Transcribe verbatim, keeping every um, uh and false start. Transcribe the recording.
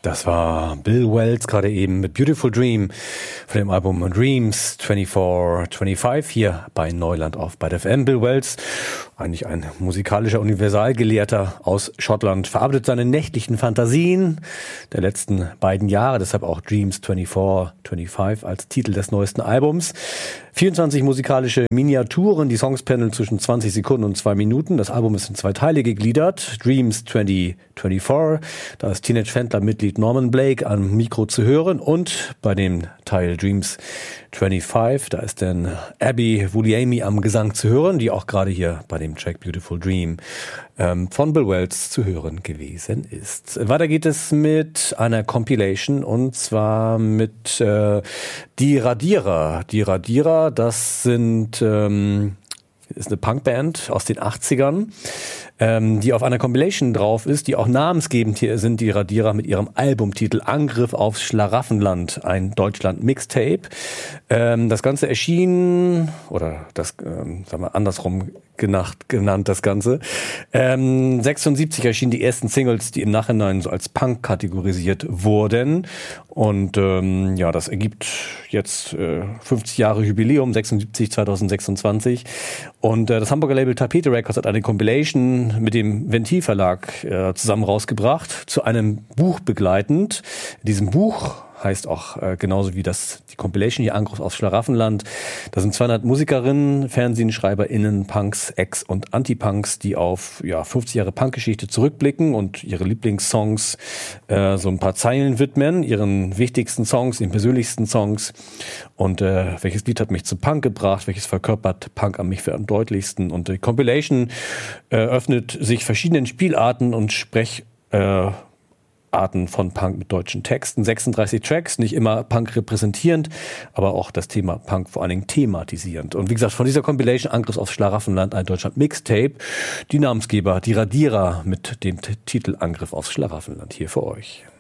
Das war Bill Wells gerade eben mit Beautiful Dream von dem Album Dreams vierundzwanzig fünfundzwanzig hier bei Neuland auf Byte F M. Bill Wells, eigentlich ein musikalischer Universalgelehrter aus Schottland, verarbeitet seine nächtlichen Fantasien der letzten beiden Jahre, deshalb auch Dreams vierundzwanzig fünfundzwanzig als Titel des neuesten Albums. vierundzwanzig musikalische Miniaturen, die Songs pendeln zwischen zwanzig Sekunden und zwei Minuten. Das Album ist in zwei Teile gegliedert. Dreams zwanzig vierundzwanzig, da ist Teenage Fanclub-Mitglied Norman Blake am Mikro zu hören, und bei dem Teil Dreams fünfundzwanzig, da ist dann Abby Vulliamy am Gesang zu hören, die auch gerade hier bei dem Track Beautiful Dream ähm, von Bill Wells zu hören gewesen ist. Weiter geht es mit einer Compilation, und zwar mit äh, Die Radierer. Die Radierer, das sind ähm, ist eine Punkband aus den achtzigern, ähm, die auf einer Compilation drauf ist, die auch namensgebend hier sind, die Radierer, mit ihrem Albumtitel Angriff aufs Schlaraffenland, ein Deutschland-Mixtape. Ähm, das Ganze erschien, oder das, ähm, sagen wir andersrum genannt, genannt das Ganze, ähm, sechsundsiebzig erschienen die ersten Singles, die im Nachhinein so als Punk kategorisiert wurden. Und ähm, ja, das ergibt jetzt äh, fünfzig Jahre Jubiläum, sechsundsiebzig zweitausendsechsundzwanzig. Und äh, das Hamburger Label Tapete Records hat eine Compilation mit dem Ventil Verlag äh, zusammen rausgebracht, zu einem Buch begleitend. In diesem Buch heißt auch äh, genauso wie das die Compilation hier Angriff aufs Schlaraffenland. Da sind zweihundert Musikerinnen, FernsehschreiberInnen, Punks, Ex- und Anti-Punks, die auf ja fünfzig Jahre Punkgeschichte zurückblicken und ihre Lieblingssongs äh, so ein paar Zeilen widmen, ihren wichtigsten Songs, ihren persönlichsten Songs. Und äh, welches Lied hat mich zu Punk gebracht, welches verkörpert Punk an mich für am deutlichsten. Und die Compilation äh, öffnet sich verschiedenen Spielarten und Sprech äh, Arten von Punk mit deutschen Texten. sechsunddreißig Tracks, nicht immer Punk repräsentierend, aber auch das Thema Punk vor allen Dingen thematisierend. Und wie gesagt, von dieser Compilation Angriff aufs Schlaraffenland, ein Deutschland-Mixtape, die Namensgeber, die Radierer mit dem T- Titel Angriff aufs Schlaraffenland hier für euch.